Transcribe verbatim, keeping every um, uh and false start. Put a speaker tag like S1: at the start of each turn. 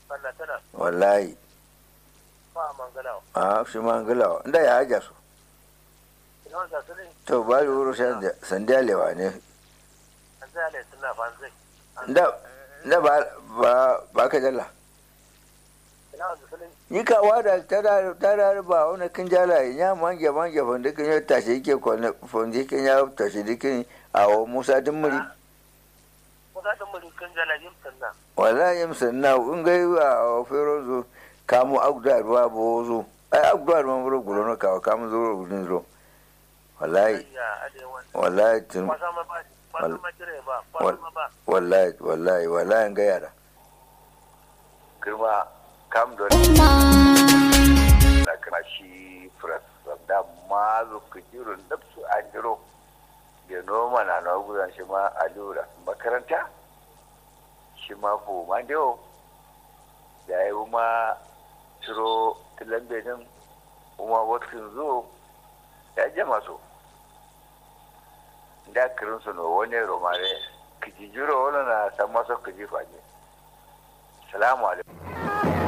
S1: Allah tana
S2: wallahi
S1: ba mangala
S2: a shi mangala inda ya haja su
S1: ina wanda su ne
S2: to ba da wuro sanda lewa ne
S1: an zai ne suna fanzai
S2: da da ba ba ba ka dalla
S1: ina wanda su ne
S2: ni ka wada tara tara ba wani kin jala ya mange mange fonda kin ya tashi yake kone fonda kin ya tashi dikin a Musa Dimmuri
S1: ko za ta muri kan jala yin sanna
S2: wallahi musanna in ga a ferozo kamu agda ruwa bozo ai agda ruwa buru gulo no ka kamu zuro gudin zuro wallahi
S1: ya ade wani
S2: wallahi tun
S1: kwasa ma ba kwasa ma kire ba kwasa ma ba
S2: wallahi wallahi wallahi ga yara
S3: girma kam don da kana shi fras da ma zo kujirun nafsu an jiro da noma na na gudan shi ma alura makaranta shi ma ko ma dio da yi ma ciro tilambe din kuma wasu zo ya jama so da kirin su no wani romare kijijiro wani na san masa kijifa ne salamu alaikum